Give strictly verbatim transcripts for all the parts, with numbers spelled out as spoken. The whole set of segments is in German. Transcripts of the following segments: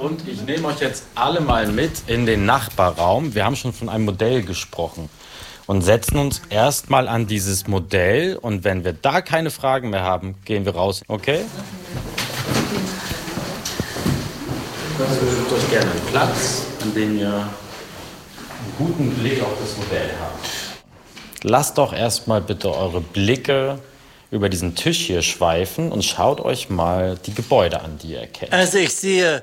Und ich nehme euch jetzt alle mal mit in den Nachbarraum. Wir haben schon von einem Modell gesprochen. Und setzen uns erstmal an dieses Modell. Und wenn wir da keine Fragen mehr haben, gehen wir raus. Okay? Sucht euch gerne einen Platz, an dem ihr einen guten Blick auf das Modell habt. Lasst doch erstmal bitte eure Blicke über diesen Tisch hier schweifen und schaut euch mal die Gebäude an, die ihr erkennt. Also ich sehe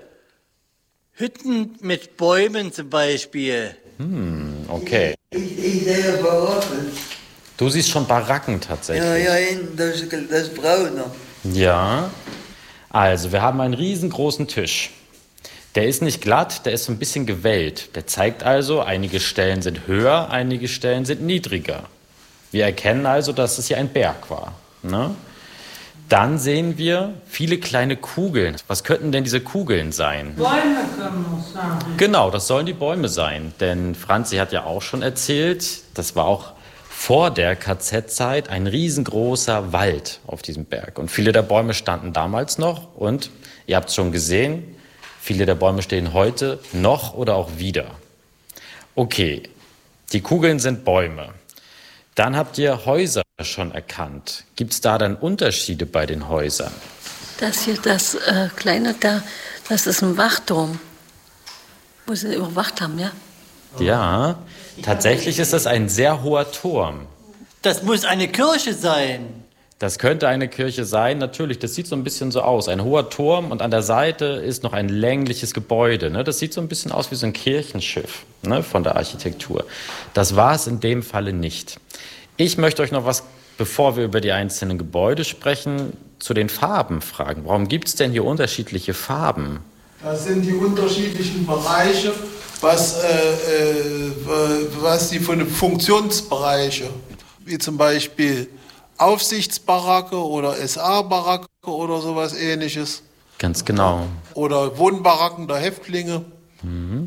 Hütten mit Bäumen zum Beispiel. Hm, okay. Ich, ich sehe Baracken. Du siehst schon Baracken tatsächlich. Ja, ja, das, das Braune. Ja, also wir haben einen riesengroßen Tisch. Der ist nicht glatt, der ist so ein bisschen gewellt. Der zeigt also, einige Stellen sind höher, einige Stellen sind niedriger. Wir erkennen also, dass es hier ein Berg war. Ne? Dann sehen wir viele kleine Kugeln. Was könnten denn diese Kugeln sein? Bäume können es sein. Genau, das sollen die Bäume sein. Denn Franzi hat ja auch schon erzählt, das war auch vor der K Z-Zeit ein riesengroßer Wald auf diesem Berg. Und viele der Bäume standen damals noch. Und ihr habt es schon gesehen, viele der Bäume stehen heute noch oder auch wieder. Okay, die Kugeln sind Bäume. Dann habt ihr Häuser schon erkannt. Gibt es da dann Unterschiede bei den Häusern? Das hier, das äh, kleine da, das ist ein Wachturm, wo sie überwacht haben, ja? Ja, tatsächlich ist das ein sehr hoher Turm. Das muss eine Kirche sein. Das könnte eine Kirche sein, natürlich, das sieht so ein bisschen so aus. Ein hoher Turm und an der Seite ist noch ein längliches Gebäude. Ne? Das sieht so ein bisschen aus wie so ein Kirchenschiff, ne, von der Architektur. Das war es in dem Falle nicht. Ich möchte euch noch was, bevor wir über die einzelnen Gebäude sprechen, zu den Farben fragen. Warum gibt es denn hier unterschiedliche Farben? Das sind die unterschiedlichen Bereiche, was, äh, äh, was die von den Funktionsbereiche, wie zum Beispiel Aufsichtsbaracke oder S A-Baracke oder sowas Ähnliches. Ganz genau. Oder Wohnbaracken der Häftlinge. Mhm.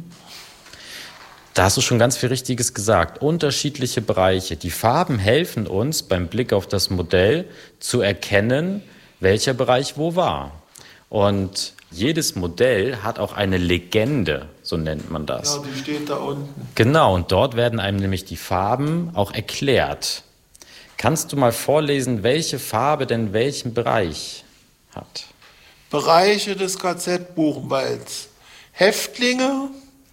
Da hast du schon ganz viel Richtiges gesagt. Unterschiedliche Bereiche. Die Farben helfen uns beim Blick auf das Modell zu erkennen, welcher Bereich wo war. Und jedes Modell hat auch eine Legende, so nennt man das. Ja, die steht da unten. Genau, und dort werden einem nämlich die Farben auch erklärt. Kannst du mal vorlesen, welche Farbe denn welchen Bereich hat? Bereiche des K Z Buchenwalds. Häftlinge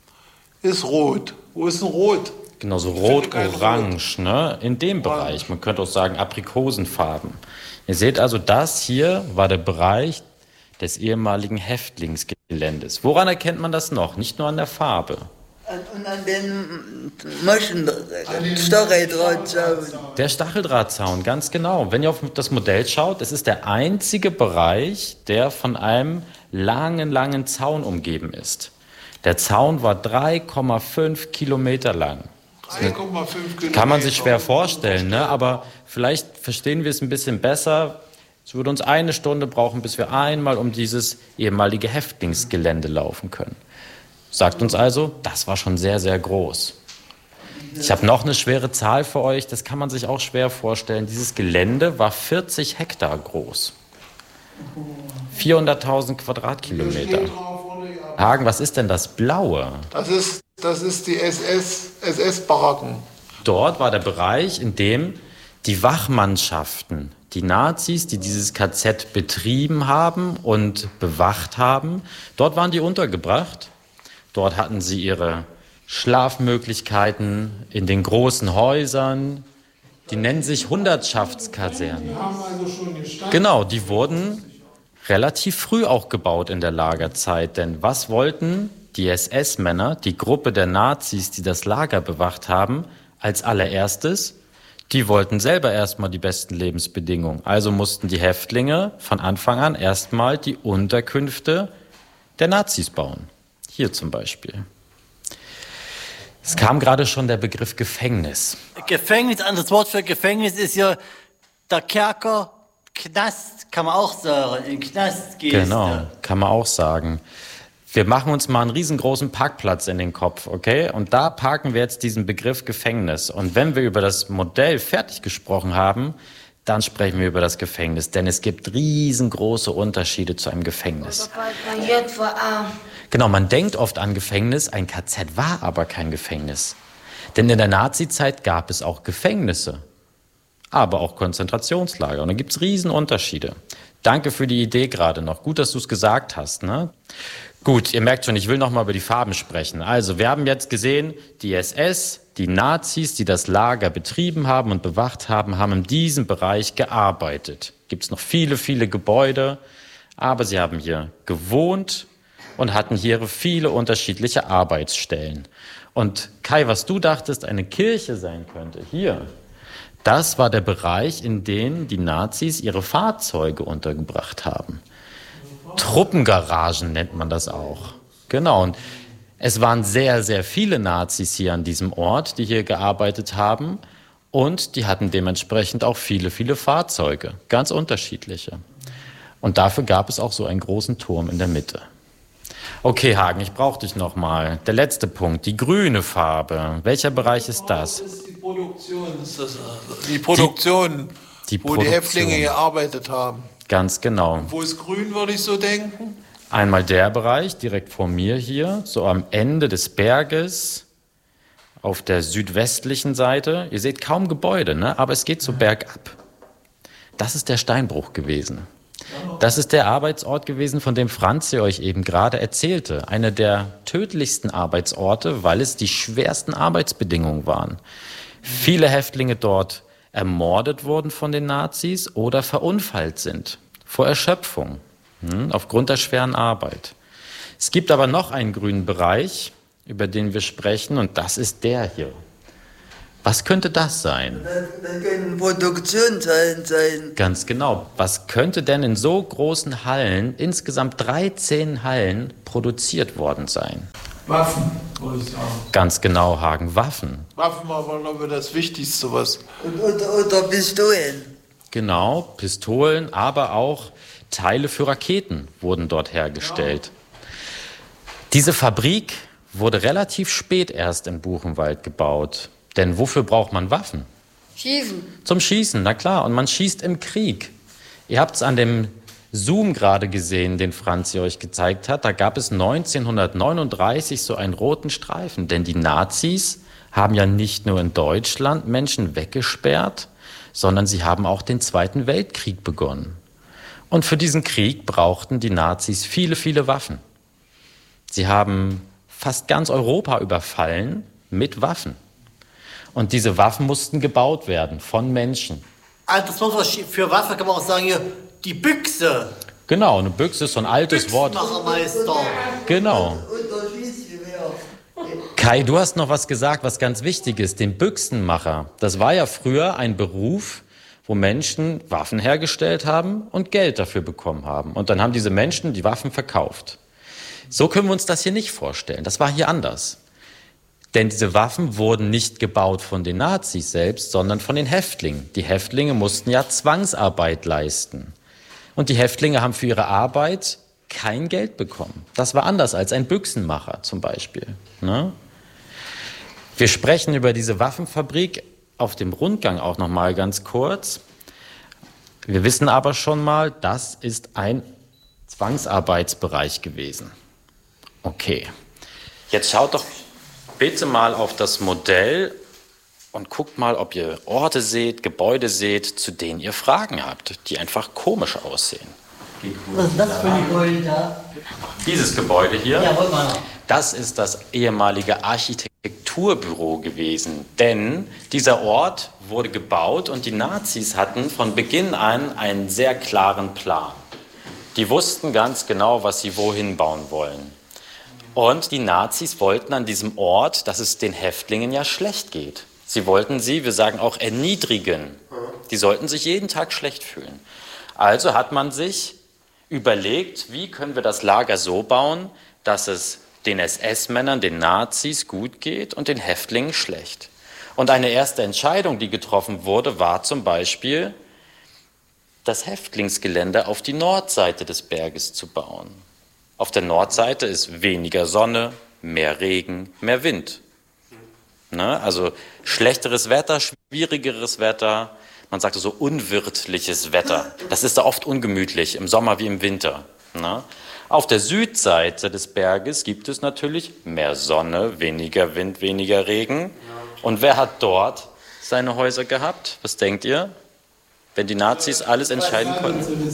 ist rot. Wo ist denn rot? Genau, so rot-orange, ne? In dem Bereich. Man könnte auch sagen Aprikosenfarben. Ihr seht also, das hier war der Bereich des ehemaligen Häftlingsgeländes. Woran erkennt man das noch? Nicht nur an der Farbe. Und an den Maschen, Stacheldrahtzaun. Der Stacheldrahtzaun, ganz genau. Wenn ihr auf das Modell schaut, es ist der einzige Bereich, der von einem langen, langen Zaun umgeben ist. Der Zaun war drei Komma fünf Kilometer lang. drei Komma fünf Kilometer. Kann man sich schwer vorstellen, ne? Aber vielleicht verstehen wir es ein bisschen besser. Es würde uns eine Stunde brauchen, bis wir einmal um dieses ehemalige Häftlingsgelände laufen können. Sagt uns also, das war schon sehr, sehr groß. Ich habe noch eine schwere Zahl für euch, das kann man sich auch schwer vorstellen. Dieses Gelände war vierzig Hektar groß. vierhunderttausend Quadratkilometer. Hagen, was ist denn das Blaue? Das ist, das ist die S S-Baracken. Dort war der Bereich, in dem die Wachmannschaften, die Nazis, die dieses K Z betrieben haben und bewacht haben, dort waren die untergebracht. Dort hatten sie ihre Schlafmöglichkeiten in den großen Häusern. Die nennen sich Hundertschaftskasernen. Die haben also schon gestanden. Genau, die wurden relativ früh auch gebaut in der Lagerzeit. Denn was wollten die S S-Männer, die Gruppe der Nazis, die das Lager bewacht haben, als allererstes? Die wollten selber erstmal die besten Lebensbedingungen. Also mussten die Häftlinge von Anfang an erstmal die Unterkünfte der Nazis bauen. Hier zum Beispiel. Es kam gerade schon der Begriff Gefängnis. Gefängnis, anderes Wort für Gefängnis ist ja der Kerker, Knast, kann man auch sagen. In den Knast gehst Genau, du. kann man auch sagen. Wir machen uns mal einen riesengroßen Parkplatz in den Kopf, okay? Und da parken wir jetzt diesen Begriff Gefängnis. Und wenn wir über das Modell fertig gesprochen haben, Dann sprechen wir über das Gefängnis, denn es gibt riesengroße Unterschiede zu einem Gefängnis. Genau, man denkt oft an Gefängnis, ein K Z war aber kein Gefängnis. Denn in der Nazizeit gab es auch Gefängnisse, aber auch Konzentrationslager. Und da gibt es Riesenunterschiede. Danke für die Idee gerade noch. Gut, dass du es gesagt hast, ne? Gut, ihr merkt schon, ich will noch mal über die Farben sprechen. Also, wir haben jetzt gesehen, die S S, die Nazis, die das Lager betrieben haben und bewacht haben, haben in diesem Bereich gearbeitet. Gibt es noch viele, viele Gebäude, aber sie haben hier gewohnt und hatten hier viele unterschiedliche Arbeitsstellen. Und Kai, was du dachtest, eine Kirche sein könnte, hier, das war der Bereich, in dem die Nazis ihre Fahrzeuge untergebracht haben. Truppengaragen nennt man das auch. Genau, und es waren sehr, sehr viele Nazis hier an diesem Ort, die hier gearbeitet haben. Und die hatten dementsprechend auch viele, viele Fahrzeuge, ganz unterschiedliche. Und dafür gab es auch so einen großen Turm in der Mitte. Okay, Hagen, ich brauche dich noch mal. Der letzte Punkt, die grüne Farbe. Welcher Bereich ist das? Das ist die Produktion. Das ist das, die Produktion, die, die wo Produktion. die Häftlinge gearbeitet haben. Ganz genau. Wo ist grün, würde ich so denken? Einmal der Bereich, direkt vor mir hier, so am Ende des Berges, auf der südwestlichen Seite. Ihr seht kaum Gebäude, ne? Aber es geht so bergab. Das ist der Steinbruch gewesen. Das ist der Arbeitsort gewesen, von dem Franzi euch eben gerade erzählte. Einer der tödlichsten Arbeitsorte, weil es die schwersten Arbeitsbedingungen waren. Viele Häftlinge dort ermordet wurden von den Nazis oder verunfallt sind. Vor Erschöpfung, hm, aufgrund der schweren Arbeit. Es gibt aber noch einen grünen Bereich, über den wir sprechen, und das ist der hier. Was könnte das sein? Das, das können Produktionshallen sein. Ganz genau. Was könnte denn in so großen Hallen, insgesamt dreizehn Hallen, produziert worden sein? Waffen, würde ich sagen. Ganz genau, Hagen, Waffen. Waffen war, glaube ich, das Wichtigste, was. Und, oder, oder Pistolen. Genau, Pistolen, aber auch Teile für Raketen wurden dort hergestellt. Diese Fabrik wurde relativ spät erst in Buchenwald gebaut. Denn wofür braucht man Waffen? Schießen. Zum Schießen, na klar. Und man schießt im Krieg. Ihr habt es an dem Zoom gerade gesehen, den Franzi euch gezeigt hat. Da gab es neunzehnhundertneununddreißig so einen roten Streifen. Denn die Nazis haben ja nicht nur in Deutschland Menschen weggesperrt, sondern sie haben auch den Zweiten Weltkrieg begonnen. Und für diesen Krieg brauchten die Nazis viele, viele Waffen. Sie haben fast ganz Europa überfallen mit Waffen. Und diese Waffen mussten gebaut werden von Menschen. Altes Wort für Waffe kann man auch sagen, hier, die Büchse. Genau, eine Büchse ist so ein altes Wort. Büchsenmachermeister. Genau. Oder Schießgewehr. Kai, du hast noch was gesagt, was ganz wichtig ist, den Büchsenmacher. Das war ja früher ein Beruf, wo Menschen Waffen hergestellt haben und Geld dafür bekommen haben. Und dann haben diese Menschen die Waffen verkauft. So können wir uns das hier nicht vorstellen. Das war hier anders. Denn diese Waffen wurden nicht gebaut von den Nazis selbst, sondern von den Häftlingen. Die Häftlinge mussten ja Zwangsarbeit leisten. Und die Häftlinge haben für ihre Arbeit kein Geld bekommen. Das war anders als ein Büchsenmacher zum Beispiel. Ne? Wir sprechen über diese Waffenfabrik auf dem Rundgang auch noch mal ganz kurz. Wir wissen aber schon mal, das ist ein Zwangsarbeitsbereich gewesen. Okay, jetzt schaut doch bitte mal auf das Modell und guckt mal, ob ihr Orte seht, Gebäude seht, zu denen ihr Fragen habt, die einfach komisch aussehen. Was ist das für ein Gebäude da? Dieses Gebäude hier, Ja, wollt mal. das ist das ehemalige Architekturbüro gewesen. Denn dieser Ort wurde gebaut und die Nazis hatten von Beginn an einen sehr klaren Plan. Die wussten ganz genau, was sie wohin bauen wollen. Und die Nazis wollten an diesem Ort, dass es den Häftlingen ja schlecht geht. Sie wollten sie, wir sagen auch, erniedrigen. Die sollten sich jeden Tag schlecht fühlen. Also hat man sich überlegt, wie können wir das Lager so bauen, dass es den S S-Männern, den Nazis gut geht und den Häftlingen schlecht. Und eine erste Entscheidung, die getroffen wurde, war zum Beispiel, das Häftlingsgelände auf die Nordseite des Berges zu bauen. Auf der Nordseite ist weniger Sonne, mehr Regen, mehr Wind. Ne? Also schlechteres Wetter, schwierigeres Wetter. man sagte so unwirtliches Wetter. Das ist da oft ungemütlich, im Sommer wie im Winter. Ne? Auf der Südseite des Berges gibt es natürlich mehr Sonne, weniger Wind, weniger Regen. Und wer hat dort seine Häuser gehabt? Was denkt ihr? Wenn die Nazis alles entscheiden konnten?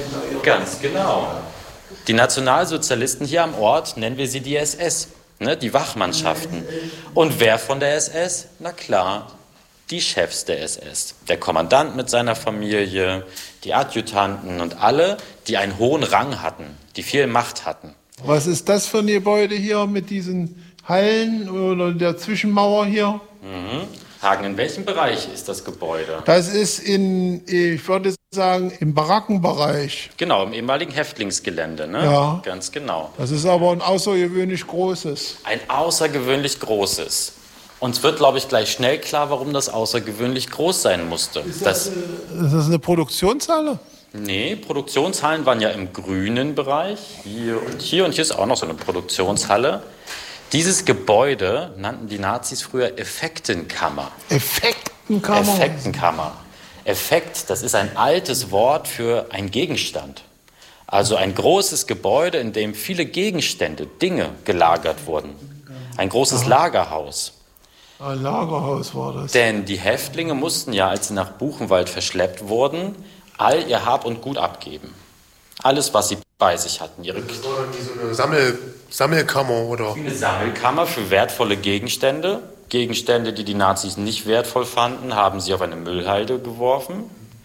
Ganz genau. Die Nationalsozialisten hier am Ort, nennen wir sie die S S, ne? Die Wachmannschaften. Und wer von der S S? Na klar, die Chefs der S S. Der Kommandant mit seiner Familie, die Adjutanten und alle, die einen hohen Rang hatten, die viel Macht hatten. Was ist das für ein Gebäude hier mit diesen Hallen oder der Zwischenmauer hier? Mhm. Hagen, in welchem Bereich ist das Gebäude? Das ist in, ich würde sagen, im Barackenbereich. Genau, im ehemaligen Häftlingsgelände, ne? Ja. Ganz genau. Das ist aber ein außergewöhnlich großes. Ein außergewöhnlich großes. Uns wird, glaube ich, gleich schnell klar, warum das außergewöhnlich groß sein musste. Ist das, das, ist das eine Produktionshalle? Nee, Produktionshallen waren ja im grünen Bereich, hier und hier. Und hier ist auch noch so eine Produktionshalle. Dieses Gebäude nannten die Nazis früher Effektenkammer. Effektenkammer? Effektenkammer. Effekt, das ist ein altes Wort für einen Gegenstand. Also ein großes Gebäude, in dem viele Gegenstände, Dinge gelagert wurden. Ein großes Aha. Lagerhaus. Ein Lagerhaus war das. Denn die Häftlinge mussten ja, als sie nach Buchenwald verschleppt wurden, all ihr Hab und Gut abgeben. Alles, was sie bei sich hatten. Ihre das war dann wie so eine Sammel, Sammelkammer, oder? Eine Sammelkammer für wertvolle Gegenstände. Gegenstände, die die Nazis nicht wertvoll fanden, haben sie auf eine Müllhalde geworfen.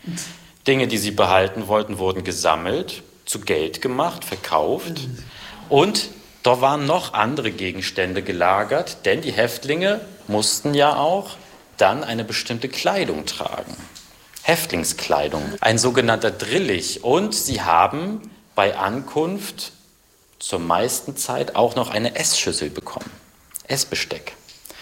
Dinge, die sie behalten wollten, wurden gesammelt, zu Geld gemacht, verkauft. Und da waren noch andere Gegenstände gelagert, denn die Häftlinge mussten ja auch dann eine bestimmte Kleidung tragen. Häftlingskleidung, ein sogenannter Drillich. Und sie haben bei Ankunft zur meisten Zeit auch noch eine Essschüssel bekommen, Essbesteck.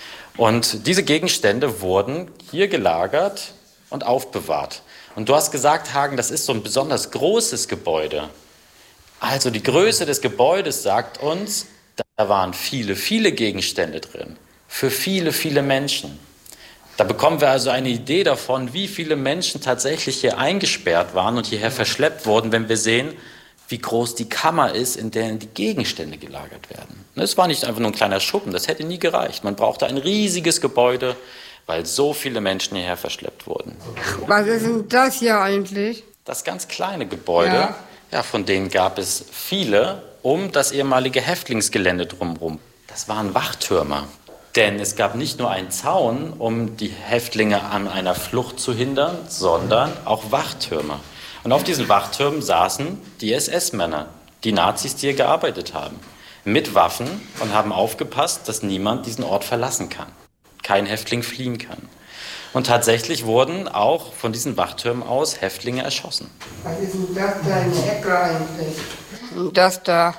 Und diese Gegenstände wurden hier gelagert und aufbewahrt. Und du hast gesagt, Hagen, das ist so ein besonders großes Gebäude. Also die Größe des Gebäudes sagt uns, da waren viele, viele Gegenstände drin, für viele, viele Menschen. Da bekommen wir also eine Idee davon, wie viele Menschen tatsächlich hier eingesperrt waren und hierher verschleppt wurden, wenn wir sehen, wie groß die Kammer ist, in der die Gegenstände gelagert werden. Es war nicht einfach nur ein kleiner Schuppen, das hätte nie gereicht. Man brauchte ein riesiges Gebäude, weil so viele Menschen hierher verschleppt wurden. Was ist denn das hier eigentlich? Das ganz kleine Gebäude, ja. Ja, von denen gab es viele um das ehemalige Häftlingsgelände drumherum. Das waren Wachtürme. Denn es gab nicht nur einen Zaun, um die Häftlinge an einer Flucht zu hindern, sondern auch Wachtürme. Und auf diesen Wachtürmen saßen die S S-Männer, die Nazis, die hier gearbeitet haben, mit Waffen und haben aufgepasst, dass niemand diesen Ort verlassen kann, kein Häftling fliehen kann. Und tatsächlich wurden auch von diesen Wachtürmen aus Häftlinge erschossen. Was ist denn das da in der Ecke eigentlich? Das da.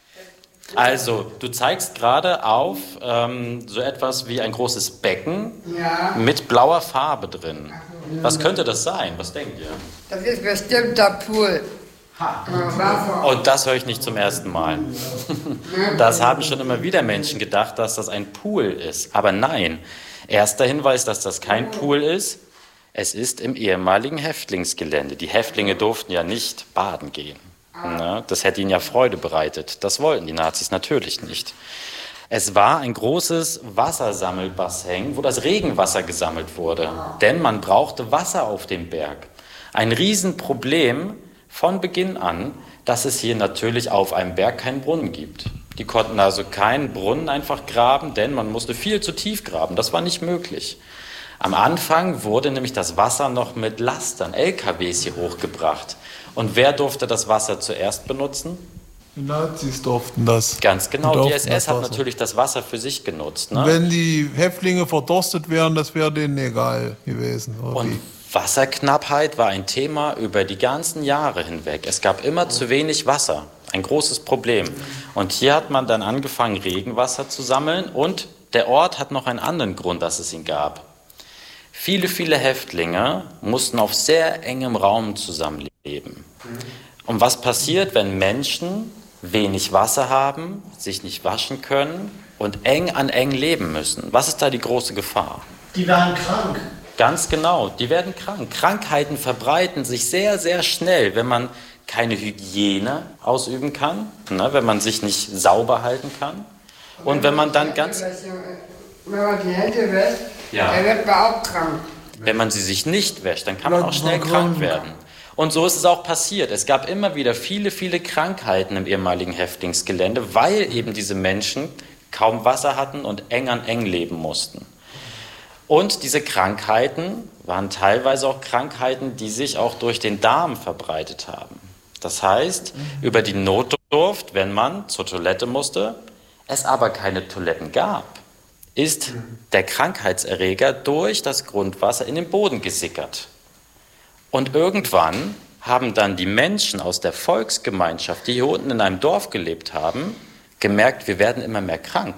Also, du zeigst gerade auf ähm, so etwas wie ein großes Becken ja. mit blauer Farbe drin. Was könnte das sein? Was denkt ihr? Das ist bestimmt der Pool. Ha. Und das höre ich nicht zum ersten Mal. Das haben schon immer wieder Menschen gedacht, dass das ein Pool ist. Aber nein, erster Hinweis, dass das kein Pool ist, es ist im ehemaligen Häftlingsgelände. Die Häftlinge durften ja nicht baden gehen. Das hätte ihnen ja Freude bereitet. Das wollten die Nazis natürlich nicht. Es war ein großes Wassersammelbassin, wo das Regenwasser gesammelt wurde. Denn man brauchte Wasser auf dem Berg. Ein Riesenproblem von Beginn an, dass es hier natürlich auf einem Berg keinen Brunnen gibt. Die konnten also keinen Brunnen einfach graben, denn man musste viel zu tief graben. Das war nicht möglich. Am Anfang wurde nämlich das Wasser noch mit Lastern, L K Ws hier hochgebracht. Und wer durfte das Wasser zuerst benutzen? Die Nazis durften das. Ganz genau, die, die S S hat Wasser. natürlich das Wasser für sich genutzt. Ne? Wenn die Häftlinge verdurstet wären, das wäre denen egal gewesen. Und wie? Wasserknappheit war ein Thema über die ganzen Jahre hinweg. Es gab immer zu wenig Wasser, ein großes Problem. Und hier hat man dann angefangen, Regenwasser zu sammeln. Und der Ort hat noch einen anderen Grund, dass es ihn gab. Viele, viele Häftlinge mussten auf sehr engem Raum zusammenleben. Und was passiert, wenn Menschen wenig Wasser haben, sich nicht waschen können und eng an eng leben müssen? Was ist da die große Gefahr? Die waren krank. Ganz genau, die werden krank. Krankheiten verbreiten sich sehr, sehr schnell, wenn man keine Hygiene ausüben kann, ne, wenn man sich nicht sauber halten kann. Und wenn man dann ganz... Wenn man die Hände wäscht, Ja. dann wird man auch krank. Wenn man sie sich nicht wäscht, dann kann man auch schnell krank werden. Und so ist es auch passiert. Es gab immer wieder viele, viele Krankheiten im ehemaligen Häftlingsgelände, weil eben diese Menschen kaum Wasser hatten und eng an eng leben mussten. Und diese Krankheiten waren teilweise auch Krankheiten, die sich auch durch den Darm verbreitet haben. Das heißt, über die Notdurft, wenn man zur Toilette musste, es aber keine Toiletten gab, ist der Krankheitserreger durch das Grundwasser in den Boden gesickert. Und irgendwann haben dann die Menschen aus der Volksgemeinschaft, die hier unten in einem Dorf gelebt haben, gemerkt, wir werden immer mehr krank.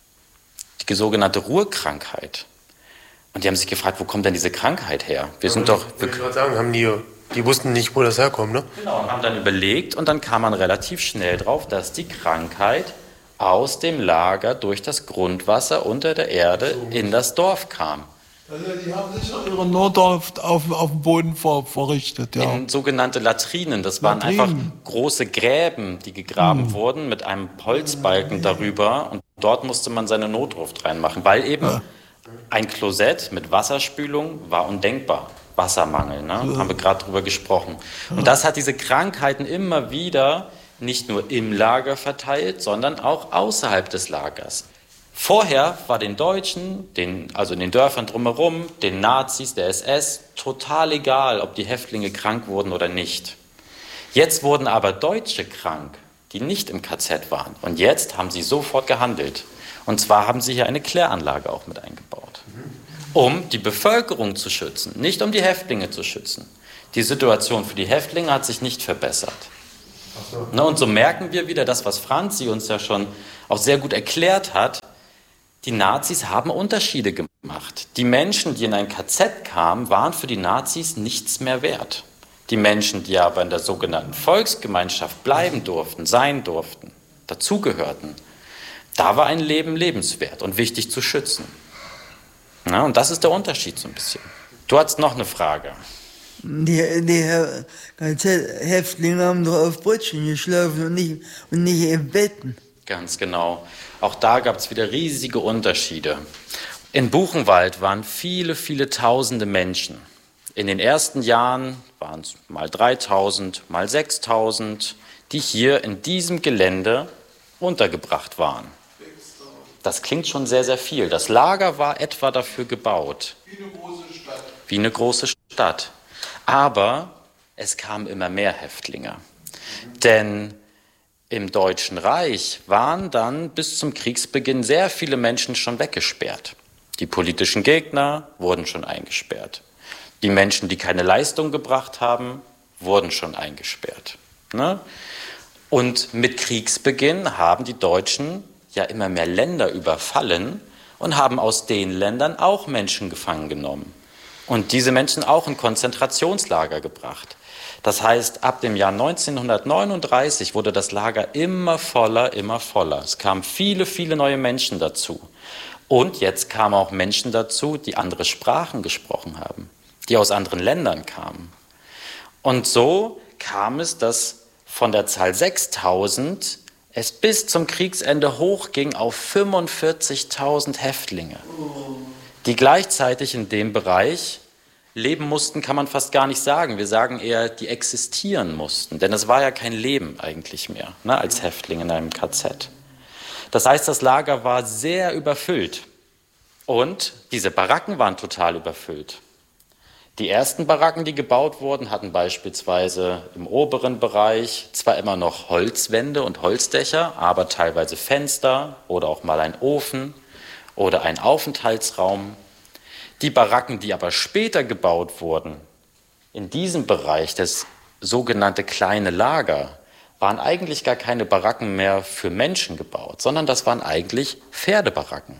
Die sogenannte Ruhrkrankheit. Und die haben sich gefragt, wo kommt denn diese Krankheit her? Wir sind doch... Ich wollte gerade sagen, haben die, die wussten nicht, wo das herkommt, ne? Genau, und haben dann überlegt und dann kam man relativ schnell drauf, dass die Krankheit aus dem Lager durch das Grundwasser unter der Erde in das Dorf kam. Also die haben sich noch ihre Notdurft auf, auf dem Boden ver, verrichtet, ja. In sogenannte Latrinen, das waren Latrinen. einfach große Gräben, die gegraben hm. wurden mit einem Holzbalken darüber und dort musste man seine Notdurft reinmachen, weil eben ja. ein Klosett mit Wasserspülung war undenkbar. Wassermangel, ne? Ja. Haben wir gerade drüber gesprochen. Ja. Und das hat diese Krankheiten immer wieder nicht nur im Lager verteilt, sondern auch außerhalb des Lagers. Vorher war den Deutschen, den, also in den Dörfern drumherum, den Nazis, der S S, total egal, ob die Häftlinge krank wurden oder nicht. Jetzt wurden aber Deutsche krank, die nicht im K Z waren. Und jetzt haben sie sofort gehandelt. Und zwar haben sie hier eine Kläranlage auch mit eingebaut, um die Bevölkerung zu schützen, nicht um die Häftlinge zu schützen. Die Situation für die Häftlinge hat sich nicht verbessert. So. Na, und so merken wir wieder das, was Franzi uns ja schon auch sehr gut erklärt hat. Die Nazis haben Unterschiede gemacht. Die Menschen, die in ein K Z kamen, waren für die Nazis nichts mehr wert. Die Menschen, die aber in der sogenannten Volksgemeinschaft bleiben durften, sein durften, dazugehörten, da war ein Leben lebenswert und wichtig zu schützen. Na, und das ist der Unterschied so ein bisschen. Du hattest noch eine Frage. Die, die K Z-Häftlinge haben doch auf Brötchen geschlafen und nicht, und nicht in Betten. Ganz genau. Auch da gab es wieder riesige Unterschiede. In Buchenwald waren viele, viele tausende Menschen. In den ersten Jahren waren es mal dreitausend, mal sechstausend, die hier in diesem Gelände untergebracht waren. Das klingt schon sehr, sehr viel. Das Lager war etwa dafür gebaut. Wie eine große Stadt. Wie eine große Stadt. Aber es kamen immer mehr Häftlinge. Denn im Deutschen Reich waren dann bis zum Kriegsbeginn sehr viele Menschen schon weggesperrt. Die politischen Gegner wurden schon eingesperrt. Die Menschen, die keine Leistung gebracht haben, wurden schon eingesperrt. Ne? Und mit Kriegsbeginn haben die Deutschen ja immer mehr Länder überfallen und haben aus den Ländern auch Menschen gefangen genommen. Und diese Menschen auch in Konzentrationslager gebracht. Das heißt, ab dem Jahr neunzehnhundertneununddreißig wurde das Lager immer voller, immer voller. Es kamen viele, viele neue Menschen dazu. Und jetzt kamen auch Menschen dazu, die andere Sprachen gesprochen haben, die aus anderen Ländern kamen. Und so kam es, dass von der Zahl sechstausend es bis zum Kriegsende hochging auf fünfundvierzigtausend Häftlinge, die gleichzeitig in dem Bereich leben mussten, kann man fast gar nicht sagen. Wir sagen eher, die existieren mussten, denn es war ja kein Leben eigentlich mehr, ne, als Häftling in einem K Z. Das heißt, das Lager war sehr überfüllt und diese Baracken waren total überfüllt. Die ersten Baracken, die gebaut wurden, hatten beispielsweise im oberen Bereich zwar immer noch Holzwände und Holzdächer, aber teilweise Fenster oder auch mal ein Ofen oder ein Aufenthaltsraum. Die Baracken, die aber später gebaut wurden, in diesem Bereich, das sogenannte kleine Lager, waren eigentlich gar keine Baracken mehr für Menschen gebaut, sondern das waren eigentlich Pferdebaracken.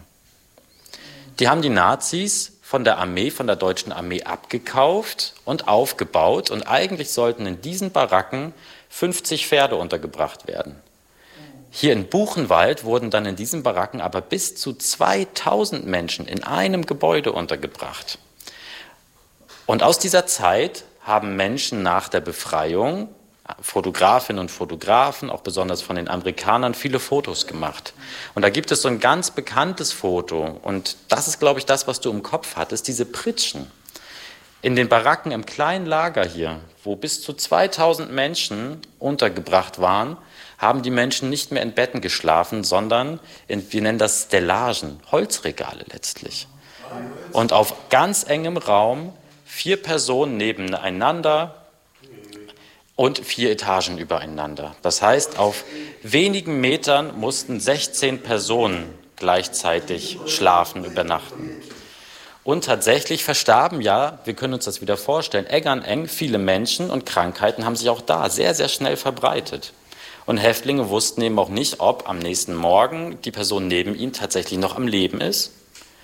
Die haben die Nazis von der Armee, von der deutschen Armee abgekauft und aufgebaut und eigentlich sollten in diesen Baracken fünfzig Pferde untergebracht werden. Hier in Buchenwald wurden dann in diesen Baracken aber bis zu zweitausend Menschen in einem Gebäude untergebracht. Und aus dieser Zeit haben Menschen nach der Befreiung, Fotografinnen und Fotografen, auch besonders von den Amerikanern, viele Fotos gemacht. Und da gibt es so ein ganz bekanntes Foto. Und das ist, glaube ich, das, was du im Kopf hattest, diese Pritschen. In den Baracken im kleinen Lager hier, wo bis zu zweitausend Menschen untergebracht waren, haben die Menschen nicht mehr in Betten geschlafen, sondern in, wir nennen das Stellagen, Holzregale letztlich. Und auf ganz engem Raum vier Personen nebeneinander und vier Etagen übereinander. Das heißt, auf wenigen Metern mussten sechzehn Personen gleichzeitig schlafen, übernachten. Und tatsächlich verstarben ja, wir können uns das wieder vorstellen, eng an eng, viele Menschen und Krankheiten haben sich auch da sehr, sehr schnell verbreitet. Und Häftlinge wussten eben auch nicht, ob am nächsten Morgen die Person neben ihnen tatsächlich noch am Leben ist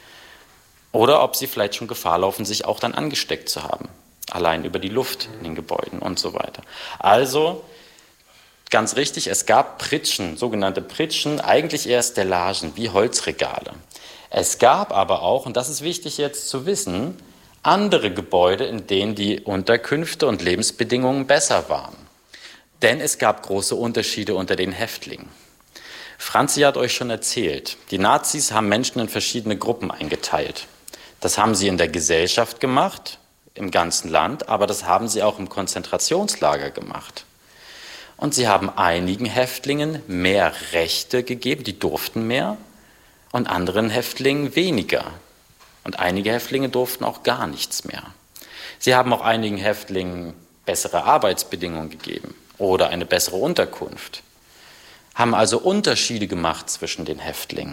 oder ob sie vielleicht schon Gefahr laufen, sich auch dann angesteckt zu haben. Allein über die Luft in den Gebäuden und so weiter. Also, ganz richtig, es gab Pritschen, sogenannte Pritschen, eigentlich eher Stellagen, wie Holzregale. Es gab aber auch, und das ist wichtig jetzt zu wissen, andere Gebäude, in denen die Unterkünfte und Lebensbedingungen besser waren. Denn es gab große Unterschiede unter den Häftlingen. Franzi hat euch schon erzählt, die Nazis haben Menschen in verschiedene Gruppen eingeteilt. Das haben sie in der Gesellschaft gemacht, im ganzen Land, aber das haben sie auch im Konzentrationslager gemacht. Und sie haben einigen Häftlingen mehr Rechte gegeben, die durften mehr, und anderen Häftlingen weniger. Und einige Häftlinge durften auch gar nichts mehr. Sie haben auch einigen Häftlingen bessere Arbeitsbedingungen gegeben oder eine bessere Unterkunft. Haben also Unterschiede gemacht zwischen den Häftlingen.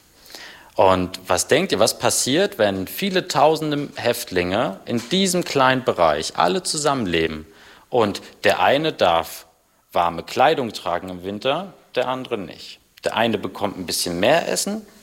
Und was denkt ihr, was passiert, wenn viele tausende Häftlinge in diesem kleinen Bereich alle zusammenleben und der eine darf warme Kleidung tragen im Winter, der andere nicht. Der eine bekommt ein bisschen mehr Essen,